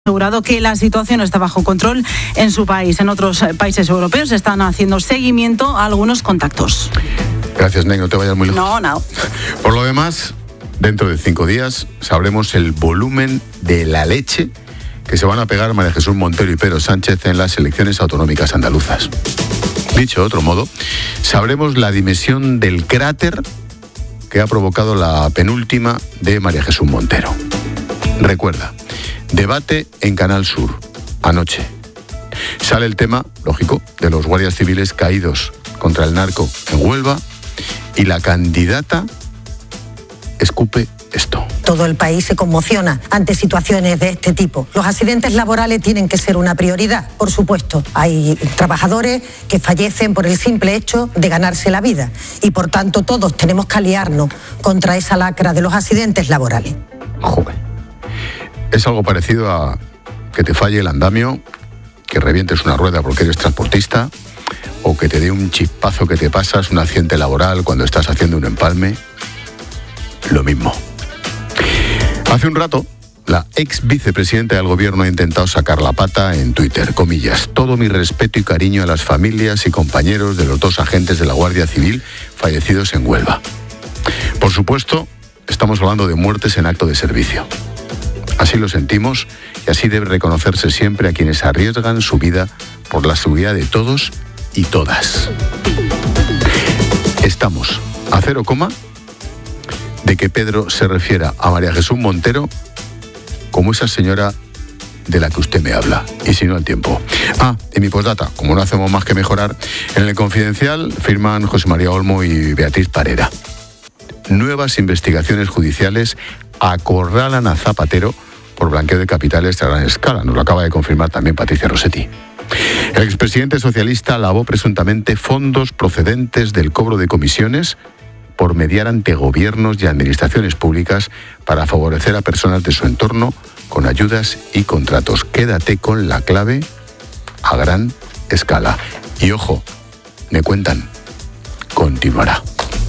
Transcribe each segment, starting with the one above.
asegurado que la situación está bajo control en su país. En otros países europeos están haciendo seguimiento a algunos contactos. Gracias, Ney, no te vayas muy lejos. No. Por lo demás, dentro de 5 días sabremos el volumen de la leche que se van a pegar María Jesús Montero y Pedro Sánchez en las elecciones autonómicas andaluzas. Dicho de otro modo, sabremos la dimensión del cráter que ha provocado la penúltima de María Jesús Montero. Recuerda, debate en Canal Sur, anoche. Sale el tema, lógico, de los guardias civiles caídos contra el narco en Huelva y la candidata escupe esto. Todo el país se conmociona ante situaciones de este tipo. Los accidentes laborales tienen que ser una prioridad, por supuesto. Hay trabajadores que fallecen por el simple hecho de ganarse la vida y por tanto todos tenemos que aliarnos contra esa lacra de los accidentes laborales. Joder. Es algo parecido a que te falle el andamio, que revientes una rueda porque eres transportista, o que te dé un chispazo que te pasas, un accidente laboral cuando estás haciendo un empalme. Lo mismo. Hace un rato, la ex vicepresidenta del gobierno ha intentado sacar la pata en Twitter, comillas. Todo mi respeto y cariño a las familias y compañeros de los 2 agentes de la Guardia Civil fallecidos en Huelva. Por supuesto, estamos hablando de muertes en acto de servicio. Así lo sentimos y así debe reconocerse siempre a quienes arriesgan su vida por la seguridad de todos y todas. Estamos a 0, de que Pedro se refiera a María Jesús Montero como esa señora de la que usted me habla, y si no al tiempo. Y mi postdata, como no hacemos más que mejorar, en El Confidencial firman José María Olmo y Beatriz Parera. Nuevas investigaciones judiciales acorralan a Zapatero por blanqueo de capitales a gran escala. Nos lo acaba de confirmar también Patricia Rossetti. El expresidente socialista lavó presuntamente fondos procedentes del cobro de comisiones por mediar ante gobiernos y administraciones públicas para favorecer a personas de su entorno con ayudas y contratos. Quédate con la clave: a gran escala. Y ojo, me cuentan, continuará.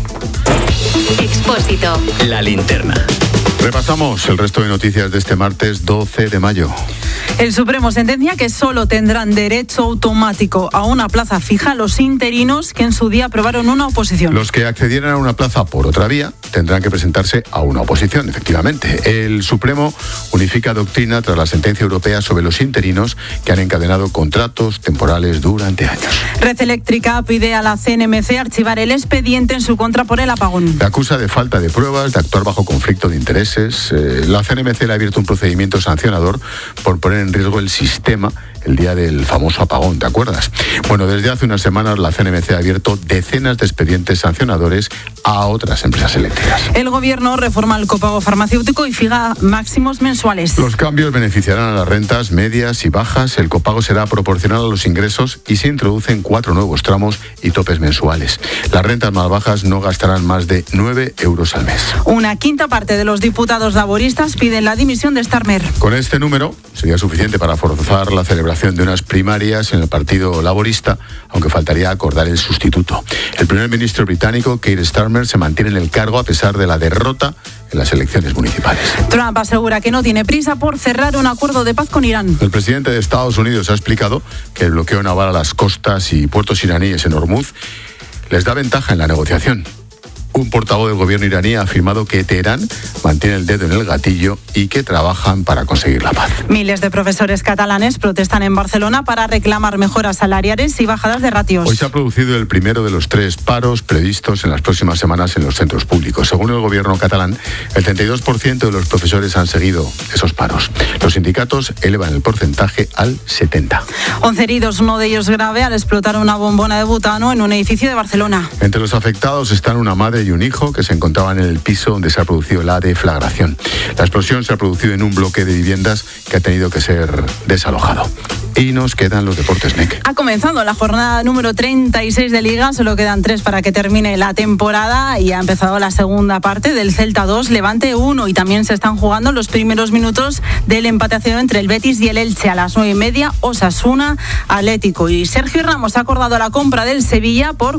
Expósito. La linterna. Repasamos el resto de noticias de este martes 12 de mayo. El Supremo sentencia que solo tendrán derecho automático a una plaza fija los interinos que en su día aprobaron una oposición. Los que accedieran a una plaza por otra vía tendrán que presentarse a una oposición, efectivamente. El Supremo unifica doctrina tras la sentencia europea sobre los interinos que han encadenado contratos temporales durante años. Red Eléctrica pide a la CNMC archivar el expediente en su contra por el apagón. La acusa de falta de pruebas, de actuar bajo conflicto de intereses. La CNMC le ha abierto un procedimiento sancionador por poner en riesgo el sistema el día del famoso apagón, ¿te acuerdas? Bueno, desde hace unas semanas la CNMC ha abierto decenas de expedientes sancionadores a otras empresas eléctricas. El gobierno reforma el copago farmacéutico y fija máximos mensuales. Los cambios beneficiarán a las rentas medias y bajas. El copago será proporcional a los ingresos y se introducen 4 nuevos tramos y topes mensuales. Las rentas más bajas no gastarán más de 9 euros al mes. Una quinta parte de los diputados laboristas piden la dimisión de Starmer. Con este número sería suficiente para forzar la celebración de unas primarias en el Partido Laborista, aunque faltaría acordar el sustituto. El primer ministro británico, Keir Starmer, se mantiene en el cargo a pesar de la derrota en las elecciones municipales. Trump asegura que no tiene prisa por cerrar un acuerdo de paz con Irán. El presidente de Estados Unidos ha explicado que el bloqueo naval a las costas y puertos iraníes en Hormuz les da ventaja en la negociación. Un portavoz del gobierno iraní ha afirmado que Teherán mantiene el dedo en el gatillo y que trabajan para conseguir la paz. Miles de profesores catalanes protestan en Barcelona para reclamar mejoras salariales y bajadas de ratios. Hoy se ha producido el primero de los 3 paros previstos en las próximas semanas en los centros públicos. Según el gobierno catalán, el 32% de los profesores han seguido esos paros. Los sindicatos elevan el porcentaje al 70%. 11 heridos, uno de ellos grave, al explotar una bombona de butano en un edificio de Barcelona. Entre los afectados están una madre y un hijo que se encontraban en el piso donde se ha producido la deflagración. La explosión se ha producido en un bloque de viviendas que ha tenido que ser desalojado. Y nos quedan los deportes, NEC. Ha comenzado la jornada número 36 de Liga, solo quedan 3 para que termine la temporada y ha empezado la segunda parte del Celta 2, Levante 1 y también se están jugando los primeros minutos del empate a 0 entre el Betis y el Elche. A las 9:30, Osasuna, Atlético. Y Sergio Ramos ha acordado la compra del Sevilla por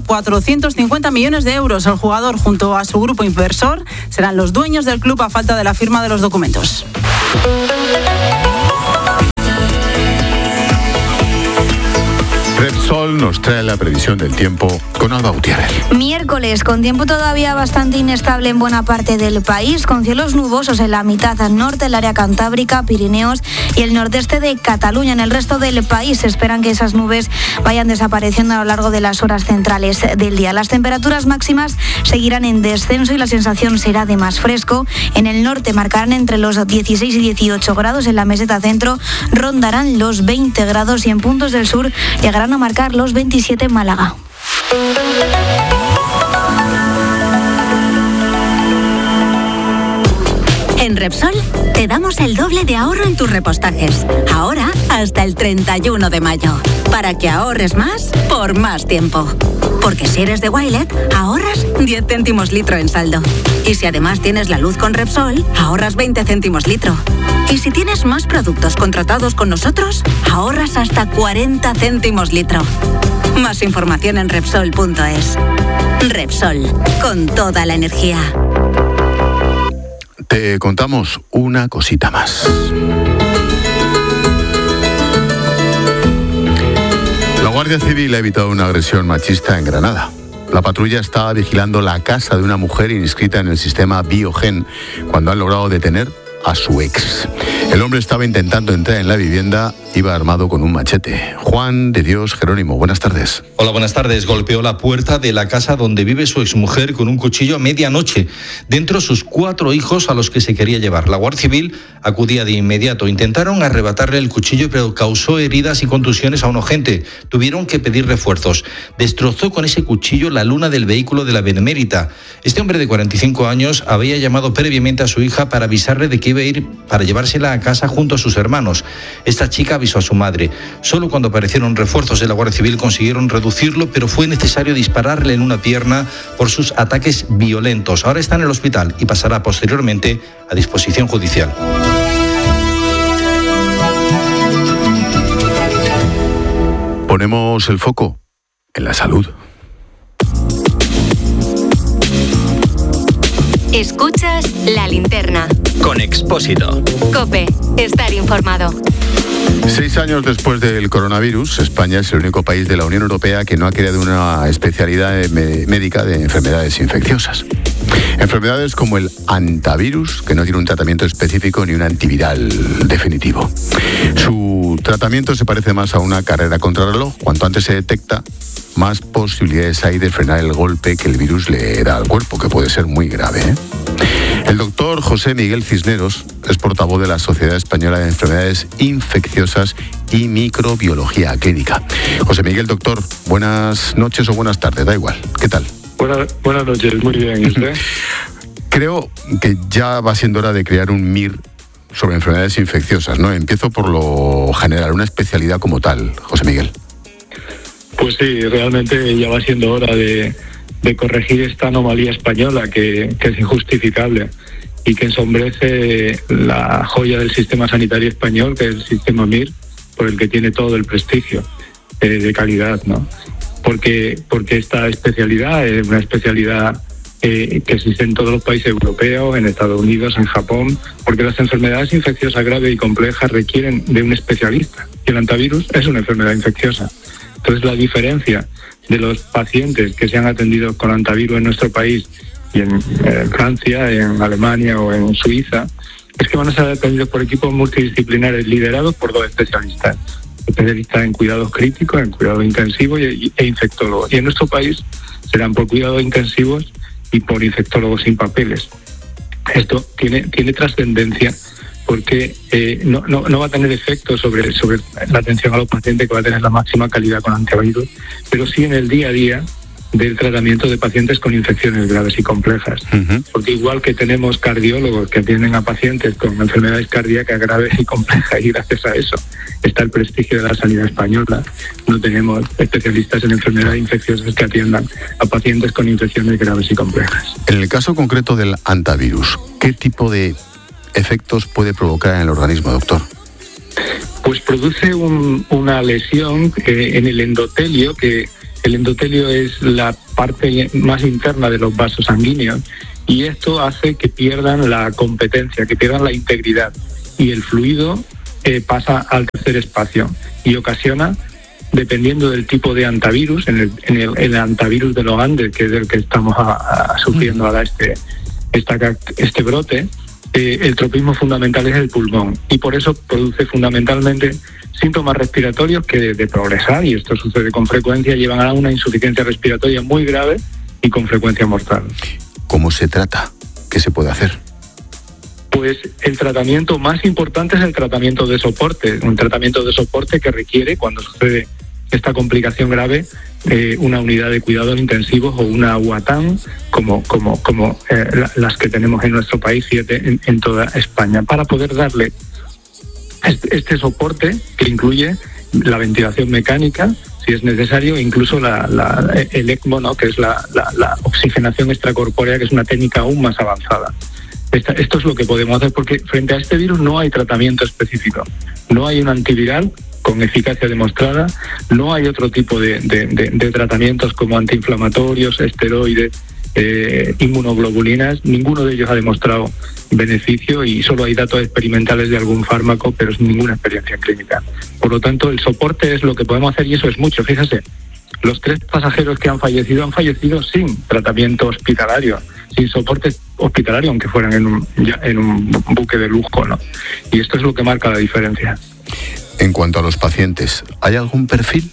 450 millones de euros. El jugador, junto a su grupo inversor, serán los dueños del club a falta de la firma de los documentos. Repsol nos trae la previsión del tiempo con Alba Gutiérrez. Miércoles, con tiempo todavía bastante inestable en buena parte del país, con cielos nubosos en la mitad norte, el área cantábrica, Pirineos y el nordeste de Cataluña. En el resto del país se esperan que esas nubes vayan desapareciendo a lo largo de las horas centrales del día. Las temperaturas máximas seguirán en descenso y la sensación será de más fresco. En el norte marcarán entre los 16 y 18 grados, en la meseta centro rondarán los 20 grados y en puntos del sur llegarán a marcar los 27 en Málaga. En Repsol te damos el doble de ahorro en tus repostajes. Ahora hasta el 31 de mayo. Para que ahorres más por más tiempo. Porque si eres de Wilet, ahorras 10 céntimos litro en saldo. Y si además tienes la luz con Repsol, ahorras 20 céntimos litro. Y si tienes más productos contratados con nosotros, ahorras hasta 40 céntimos litro. Más información en Repsol.es. Repsol, con toda la energía. Te contamos una cosita más. La Guardia Civil ha evitado una agresión machista en Granada. La patrulla estaba vigilando la casa de una mujer inscrita en el sistema Biogen cuando han logrado detener a su ex. El hombre estaba intentando entrar en la vivienda, iba armado con un machete. Juan de Dios Jerónimo, buenas tardes. Hola, buenas tardes. Golpeó la puerta de la casa donde vive su exmujer con un cuchillo a medianoche. Dentro sus 4 hijos a los que se quería llevar. La Guardia Civil acudía de inmediato. Intentaron arrebatarle el cuchillo, pero causó heridas y contusiones a un agente. Tuvieron que pedir refuerzos. Destrozó con ese cuchillo la luna del vehículo de la Benemérita. Este hombre de 45 años había llamado previamente a su hija para avisarle de que iba a ir para llevársela a casa junto a sus hermanos. Esta chica avisó a su madre. Solo cuando aparecieron refuerzos de la Guardia Civil consiguieron reducirlo, pero fue necesario dispararle en una pierna por sus ataques violentos. Ahora está en el hospital y pasará posteriormente a disposición judicial. Ponemos el foco en la salud. Escuchas La Linterna. Con Expósito. COPE. Estar informado. 6 años después del coronavirus, España es el único país de la Unión Europea que no ha creado una especialidad médica de enfermedades infecciosas. Enfermedades como el hantavirus, que no tiene un tratamiento específico ni un antiviral definitivo. Su tratamiento se parece más a una carrera contrarreloj. Cuanto antes se detecta, más posibilidades hay de frenar el golpe que el virus le da al cuerpo, que puede ser muy grave, ¿eh? El doctor José Miguel Cisneros es portavoz de la Sociedad Española de Enfermedades Infecciosas y Microbiología Clínica. José Miguel, doctor, buenas noches o buenas tardes, da igual. ¿Qué tal? Buenas noches, muy bien. ¿Y usted? Creo que ya va siendo hora de crear un MIR sobre enfermedades infecciosas, ¿no? Empiezo por lo general, una especialidad como tal, José Miguel. Pues sí, realmente ya va siendo hora de corregir esta anomalía española que es injustificable y que ensombrece la joya del sistema sanitario español, que es el sistema MIR, por el que tiene todo el prestigio de calidad, ¿no? Porque esta especialidad es una especialidad que existe en todos los países europeos, en Estados Unidos, en Japón, porque las enfermedades infecciosas graves y complejas requieren de un especialista. Y el hantavirus es una enfermedad infecciosa. Entonces, la diferencia de los pacientes que se han atendido con hantavirus en nuestro país y en Francia, en Alemania o en Suiza, es que van a ser atendidos por equipos multidisciplinares liderados por 2 especialistas. Especialistas en cuidados críticos, en cuidados intensivos e infectólogos. Y en nuestro país serán por cuidados intensivos y por infectólogos sin papeles. Esto tiene trascendencia porque no va a tener efecto sobre la atención a los pacientes, que va a tener la máxima calidad con antivirus, pero sí en el día a día del tratamiento de pacientes con infecciones graves y complejas. Uh-huh. Porque igual que tenemos cardiólogos que atienden a pacientes con enfermedades cardíacas graves y complejas, y gracias a eso está el prestigio de la sanidad española, no tenemos especialistas en enfermedades infecciosas que atiendan a pacientes con infecciones graves y complejas. En el caso concreto del hantavirus, ¿qué tipo de efectos puede provocar en el organismo, doctor? Pues produce una lesión en el endotelio, que el endotelio es la parte más interna de los vasos sanguíneos, y esto hace que pierdan la competencia, que pierdan la integridad, y el fluido pasa al tercer espacio y ocasiona dependiendo del tipo de antivirus, en el antivirus de los Andes, que es el que estamos sufriendo ahora este brote, el tropismo fundamental es el pulmón, y por eso produce fundamentalmente síntomas respiratorios que de progresar, y esto sucede con frecuencia, llevan a una insuficiencia respiratoria muy grave y con frecuencia mortal. ¿Cómo se trata? ¿Qué se puede hacer? Pues el tratamiento más importante es el tratamiento de soporte, un tratamiento de soporte que requiere, cuando sucede esta complicación grave, una unidad de cuidados intensivos o una UATAN, como las que tenemos en nuestro país y en toda España, para poder darle este soporte que incluye la ventilación mecánica, si es necesario, incluso el ECMO, ¿no?, que es la oxigenación extracorpórea, que es una técnica aún más avanzada. Esto es lo que podemos hacer, porque frente a este virus no hay tratamiento específico, no hay un antiviral con eficacia demostrada, no hay otro tipo de tratamientos como antiinflamatorios, esteroides, inmunoglobulinas. Ninguno de ellos ha demostrado beneficio y solo hay datos experimentales de algún fármaco, pero sin ninguna experiencia clínica. Por lo tanto, el soporte es lo que podemos hacer, y eso es mucho. Fíjese, los 3 pasajeros que han fallecido sin tratamiento hospitalario, sin soporte hospitalario, aunque fueran en un buque de lujo, ¿no? Y esto es lo que marca la diferencia. En cuanto a los pacientes, ¿hay algún perfil?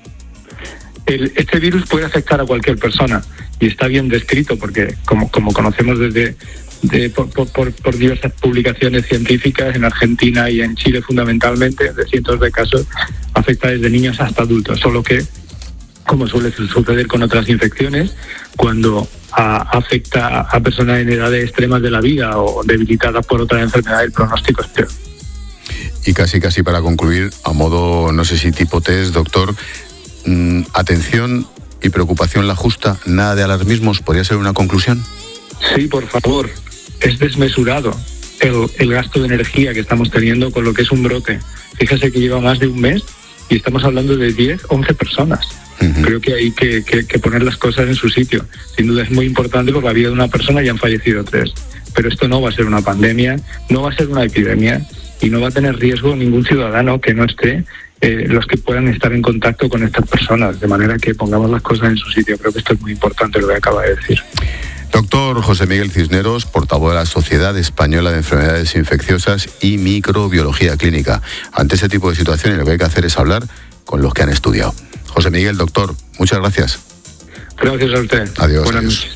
Este virus puede afectar a cualquier persona, y está bien descrito porque, como conocemos por diversas publicaciones científicas en Argentina y en Chile fundamentalmente, de cientos de casos, afecta desde niños hasta adultos, solo que, como suele suceder con otras infecciones, cuando afecta a personas en edades extremas de la vida o debilitadas por otra enfermedad, el pronóstico es peor. Y casi para concluir, a modo, no sé si tipo test, doctor, atención y preocupación la justa, nada de alarmismos, ¿podría ser una conclusión? Sí, por favor, es desmesurado el gasto de energía que estamos teniendo con lo que es un brote. Fíjese que lleva más de un mes y estamos hablando de 10, 11 personas. Uh-huh. Creo que hay que poner las cosas en su sitio. Sin duda es muy importante por la vida de una persona y han fallecido 3. Pero esto no va a ser una pandemia, no va a ser una epidemia, y no va a tener riesgo ningún ciudadano que no esté, los que puedan estar en contacto con estas personas, de manera que pongamos las cosas en su sitio. Creo que esto es muy importante, lo que acaba de decir. Doctor José Miguel Cisneros, portavoz de la Sociedad Española de Enfermedades Infecciosas y Microbiología Clínica. Ante este tipo de situaciones lo que hay que hacer es hablar con los que han estudiado. José Miguel, doctor, muchas gracias. Gracias a usted. Adiós. Buenas noches.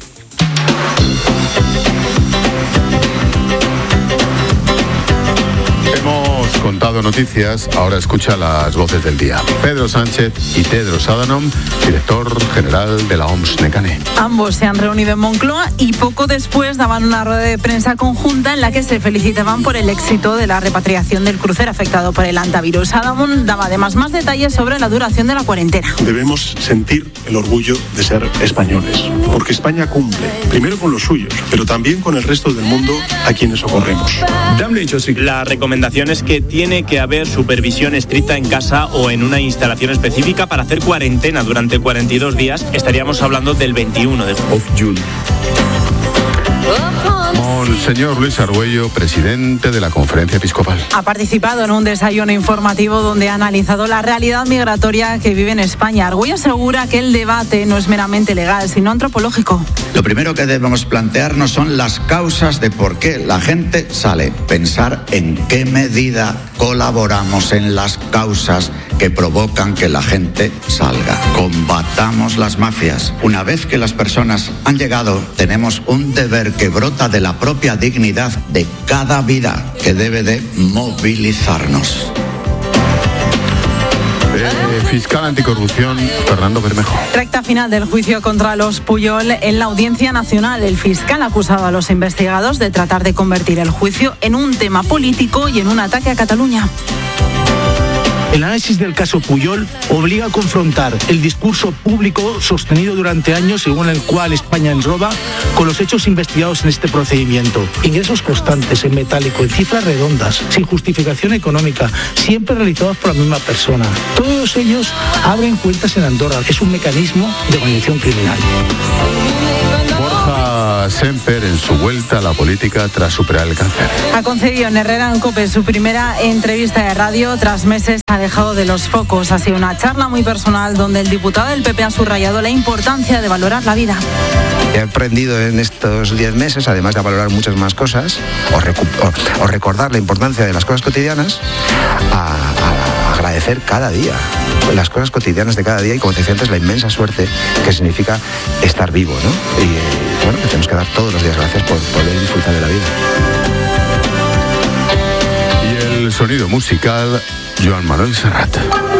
Hemos contado noticias, ahora escucha las voces del día. Pedro Sánchez y Tedros Adhanom, director general de la OMS-NECANE. Ambos se han reunido en Moncloa y poco después daban una rueda de prensa conjunta en la que se felicitaban por el éxito de la repatriación del crucero afectado por el antivirus. Adhanom daba además más detalles sobre la duración de la cuarentena. Debemos sentir el orgullo de ser españoles, porque España cumple, primero con los suyos, pero también con el resto del mundo a quienes socorremos. La recomendación es que tiene que haber supervisión estricta en casa o en una instalación específica para hacer cuarentena durante 42 días. Estaríamos hablando del 21 de julio. Monseñor Luis Argüello, presidente de la Conferencia Episcopal. Ha participado en un desayuno informativo donde ha analizado la realidad migratoria que vive en España. Argüello asegura que el debate no es meramente legal, sino antropológico. Lo primero que debemos plantearnos son las causas de por qué la gente sale. Pensar en qué medida colaboramos en las causas que provocan que la gente salga. Combatamos las mafias. Una vez que las personas han llegado, tenemos un deber que brota de la propia dignidad de cada vida, que debe de movilizarnos. Fiscal anticorrupción, Fernando Bermejo. Recta final del juicio contra los Puyol en la Audiencia Nacional. El fiscal ha acusado a los investigados de tratar de convertir el juicio en un tema político y en un ataque a Cataluña. El análisis del caso Puyol obliga a confrontar el discurso público sostenido durante años según el cual España nos roba con los hechos investigados en este procedimiento. Ingresos constantes en metálico, en cifras redondas, sin justificación económica, siempre realizados por la misma persona. Todos ellos abren cuentas en Andorra. Es un mecanismo de organización criminal. Borja Lola Semper en su vuelta a la política tras superar el cáncer. Ha concedido en Herrera en COPE su primera entrevista de radio tras meses alejado de los focos. Ha sido una charla muy personal donde el diputado del PP ha subrayado la importancia de valorar la vida. He aprendido en estos 10 meses, además de valorar muchas más cosas, o recordar la importancia de las cosas cotidianas, a agradecer cada día las cosas cotidianas de cada día y, como te decía antes, la inmensa suerte que significa estar vivo, ¿no? Y bueno, que tenemos que dar todos los días gracias por poder disfrutar de la vida. Y el sonido musical, Joan Manuel Serrat.